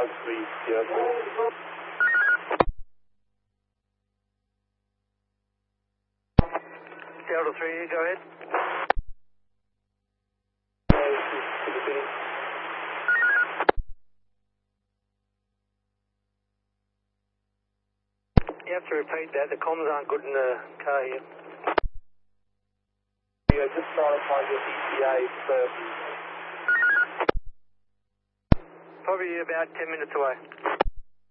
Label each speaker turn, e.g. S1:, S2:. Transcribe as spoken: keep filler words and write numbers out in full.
S1: Delta three zero three.
S2: Delta three, go ahead. You have to repeat that, the comms aren't good in the car here.
S1: Yeah, just trying to find your E T A for...
S2: Probably about ten minutes away.